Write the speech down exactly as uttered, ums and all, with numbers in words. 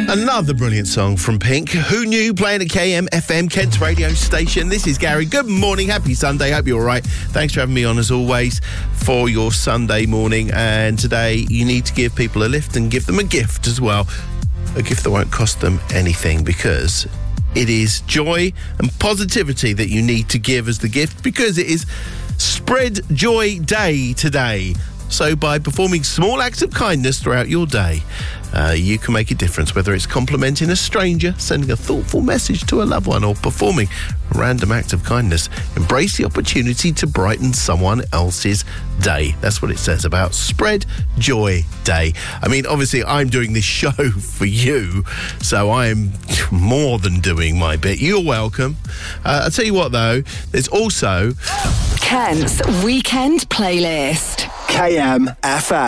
Another brilliant song from Pink. Who knew? Playing at K M F M, Kent's radio station. This is Gary. Good morning. Happy Sunday. Hope you're all right. Thanks for having me on, as always, for your Sunday morning. And today, you need to give people a lift and give them a gift as well. A gift that won't cost them anything, because it is joy and positivity that you need to give as the gift, because it is Spread Joy Day today. So by performing small acts of kindness throughout your day, uh, you can make a difference, whether it's complimenting a stranger, sending a thoughtful message to a loved one, or performing a random act of kindness. Embrace the opportunity to brighten someone else's day. That's what it says about Spread Joy Day. I mean, obviously, I'm doing this show for you, so I am more than doing my bit. You're welcome. Uh, I'll tell you what, though, there's also Kent's Weekend Playlist. K M F M.